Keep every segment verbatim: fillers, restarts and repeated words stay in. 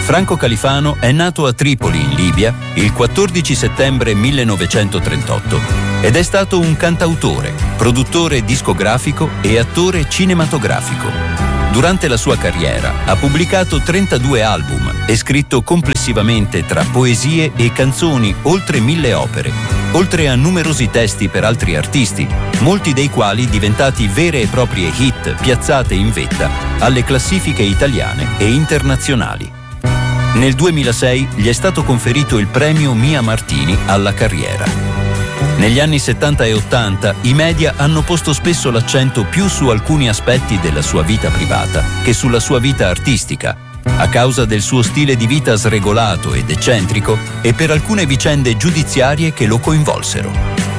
Franco Califano è nato a Tripoli, in Libia, il quattordici settembre millenovecentotrentotto ed è stato un cantautore, produttore discografico e attore cinematografico. Durante la sua carriera ha pubblicato trentadue album e scritto complessivamente tra poesie e canzoni oltre mille opere, oltre a numerosi testi per altri artisti, molti dei quali diventati vere e proprie hit piazzate in vetta alle classifiche italiane e internazionali. Nel duemilasei gli è stato conferito il premio Mia Martini alla carriera. Negli anni settanta e ottanta i media hanno posto spesso l'accento più su alcuni aspetti della sua vita privata che sulla sua vita artistica, a causa del suo stile di vita sregolato ed eccentrico e per alcune vicende giudiziarie che lo coinvolsero.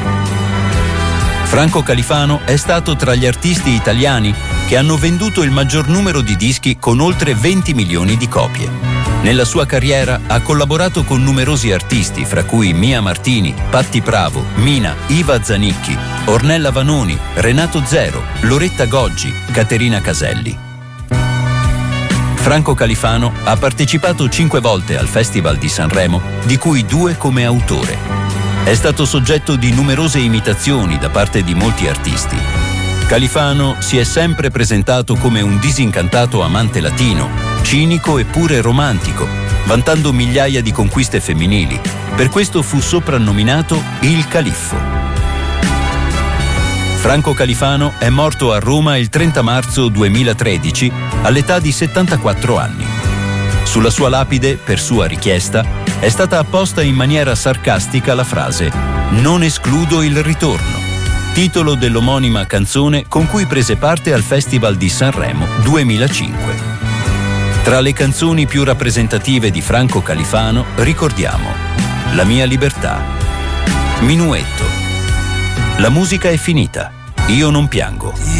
Franco Califano è stato tra gli artisti italiani che hanno venduto il maggior numero di dischi con oltre venti milioni di copie. Nella sua carriera ha collaborato con numerosi artisti, fra cui Mia Martini, Patti Pravo, Mina, Iva Zanicchi, Ornella Vanoni, Renato Zero, Loretta Goggi, Caterina Caselli. Franco Califano ha partecipato cinque volte al Festival di Sanremo, di cui due come autore. È stato soggetto di numerose imitazioni da parte di molti artisti. Califano si è sempre presentato come un disincantato amante latino, cinico e pure romantico, vantando migliaia di conquiste femminili. Per questo fu soprannominato il Califfo. Franco Califano è morto a Roma il trenta marzo duemilatredici all'età di settantaquattro anni. Sulla sua lapide, per sua richiesta, è stata apposta in maniera sarcastica la frase «Non escludo il ritorno», titolo dell'omonima canzone con cui prese parte al Festival di Sanremo duemilacinque. Tra le canzoni più rappresentative di Franco Califano ricordiamo La mia libertà, Minuetto, La musica è finita, Io non piango,